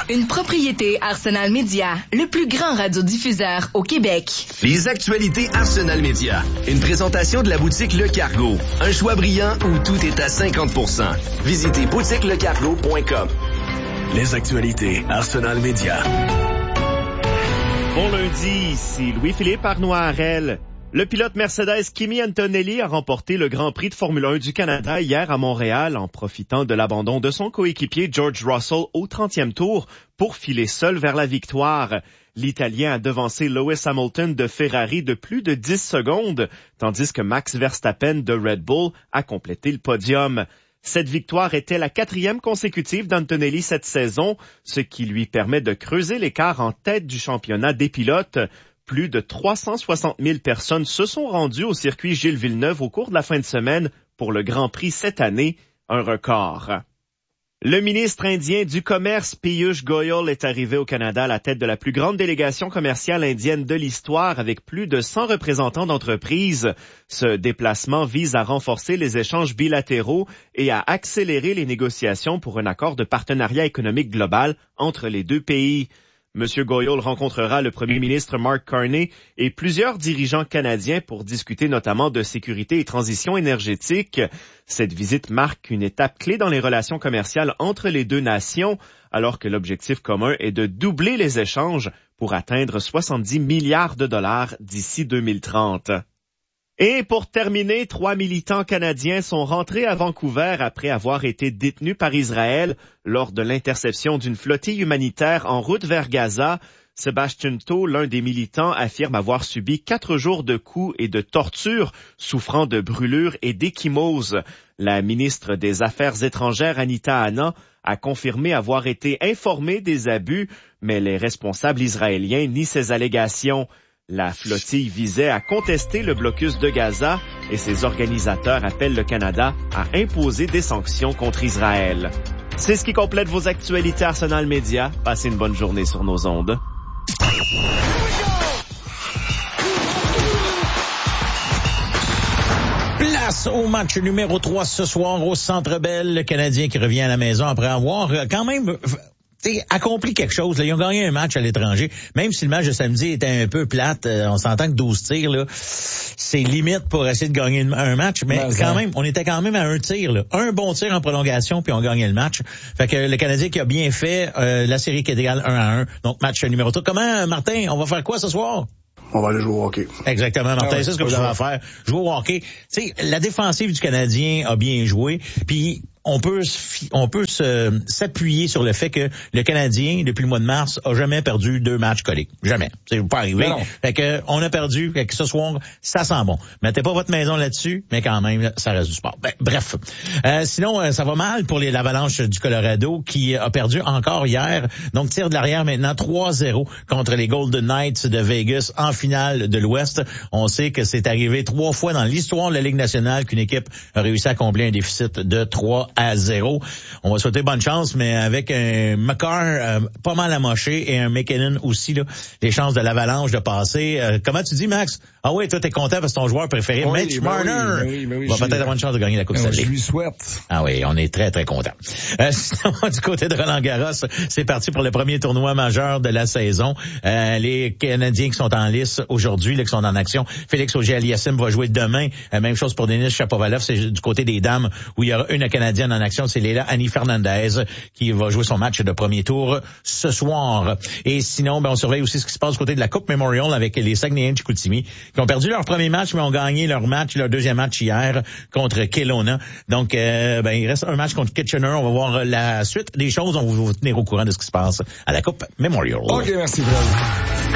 Une propriété Arsenal Média, le plus grand radiodiffuseur au Québec. Les actualités Arsenal Média. Une présentation de la boutique Le Cargo. Un choix brillant où tout est à 50%. Visitez boutiquelecargo.com. Les actualités Arsenal Média. Bon lundi, ici Louis-Philippe Arnois-Harel. Le pilote Mercedes Kimi Antonelli a remporté le Grand Prix de Formule 1 du Canada hier à Montréal en profitant de l'abandon de son coéquipier George Russell au 30e tour pour filer seul vers la victoire. L'Italien a devancé Lewis Hamilton de Ferrari de plus de 10 secondes, tandis que Max Verstappen de Red Bull a complété le podium. Cette victoire était la 4e consécutive d'Antonelli cette saison, ce qui lui permet de creuser l'écart en tête du championnat des pilotes. Plus de 360 000 personnes se sont rendues au circuit Gilles Villeneuve au cours de la fin de semaine pour le Grand Prix cette année, un record. Le ministre indien du Commerce, Piyush Goyal, est arrivé au Canada à la tête de la plus grande délégation commerciale indienne de l'histoire avec plus de 100 représentants d'entreprises. Ce déplacement vise à renforcer les échanges bilatéraux et à accélérer les négociations pour un accord de partenariat économique global entre les deux pays. Monsieur Goyal rencontrera le premier ministre Mark Carney et plusieurs dirigeants canadiens pour discuter notamment de sécurité et transition énergétique. Cette visite marque une étape clé dans les relations commerciales entre les deux nations, alors que l'objectif commun est de doubler les échanges pour atteindre 70 milliards de dollars d'ici 2030. Et pour terminer, 3 militants canadiens sont rentrés à Vancouver après avoir été détenus par Israël lors de l'interception d'une flottille humanitaire en route vers Gaza. Sébastien Tau, l'un des militants, affirme avoir subi 4 jours de coups et de tortures, souffrant de brûlures et d'échymose. La ministre des Affaires étrangères, Anita Anand, a confirmé avoir été informée des abus, mais les responsables israéliens nient ces allégations. La flottille visait à contester le blocus de Gaza et ses organisateurs appellent le Canada à imposer des sanctions contre Israël. C'est ce qui complète vos actualités Arsenal Média. Passez une bonne journée sur nos ondes. Place au match numéro 3 ce soir au Centre Bell. Le Canadien qui revient à la maison après avoir quand même accompli quelque chose. Là. Ils ont gagné un match à l'étranger. Même si le match de samedi était un peu plate, on s'entend que 12 tirs, là, c'est limite pour essayer de gagner un match. Mais quand même, on était quand même à un tir. Là. Un bon tir en prolongation, puis on gagnait le match. Fait que le Canadien qui a bien fait, la série qui est égale 1-1. Donc, match numéro 3. Comment, Martin, on va faire quoi ce soir? On va aller jouer au hockey. Exactement, Martin, c'est ce que vous avez à faire. Jouer au hockey. Tu sais, la défensive du Canadien a bien joué, puis on peut s'appuyer sur le fait que le Canadien, depuis le mois de mars, a jamais perdu 2 matchs collés. Jamais. C'est pas arrivé. Fait que on a perdu. Fait que ce soir, ça sent bon. Mettez pas votre maison là-dessus, mais quand même, ça reste du sport. Bref. Sinon, ça va mal pour l'Avalanche du Colorado qui a perdu encore hier. Donc, tire de l'arrière maintenant 3-0 contre les Golden Knights de Vegas en finale de l'Ouest. On sait que c'est arrivé 3 fois dans l'histoire de la Ligue nationale qu'une équipe a réussi à combler un déficit de 3-0. On va souhaiter bonne chance, mais avec un McCarr pas mal amoché et un McKinnon aussi, là, les chances de l'Avalanche de passer. Comment tu dis, Max? Ah oui, toi, t'es content parce que ton joueur préféré, Mitch Marner, va peut-être avoir une chance de gagner la Coupe Stanley. Je lui souhaite. Ah oui, on est très, très content. Sinon, du côté de Roland-Garros, c'est parti pour le premier tournoi majeur de la saison. Les Canadiens qui sont en lice aujourd'hui, là, qui sont en action. Félix Auger-Aliassime va jouer demain. Même chose pour Denis Shapovalov, c'est du côté des dames où il y aura une Canadienne en action, c'est Leila Annie Fernandez qui va jouer son match de premier tour ce soir. Et sinon, on surveille aussi ce qui se passe du côté de la Coupe Memorial avec les Saguenayens-Chicoutimi qui ont perdu leur premier match, mais ont gagné leur deuxième match hier contre Kelowna. Donc, il reste un match contre Kitchener. On va voir la suite des choses. On va vous tenir au courant de ce qui se passe à la Coupe Memorial. OK, merci, Fred.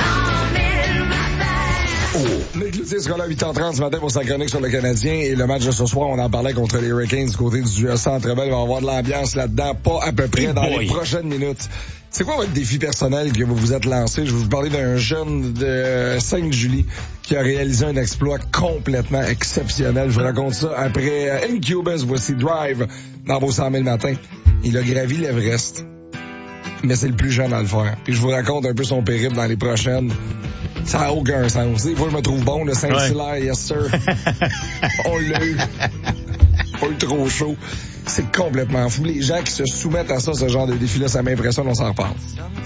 Luc Cloutier sera là à 8h30 ce matin pour sa chronique sur le Canadien et le match de ce soir, on en parlait contre les Hurricanes du côté du Centre Bell. Il va y avoir de l'ambiance là-dedans, pas à peu près dans les prochaines minutes. C'est quoi votre défi personnel que vous vous êtes lancé? Je vais vous parler d'un jeune de Sainte-Julie qui a réalisé un exploit complètement exceptionnel. Je vous raconte ça après Incubus. Voici Drive dans vos 100 000 matin. Il a gravi l'Everest, mais c'est le plus jeune à le faire. Puis je vous raconte un peu son périple dans les prochaines. Ça n'a aucun sens. Des fois, je me trouve bon, le Saint-Hilaire, yes sir. On l'a eu. pas eu trop chaud. C'est complètement fou. Les gens qui se soumettent à ça, ce genre de défi-là, ça m'impressionne, on s'en reparle.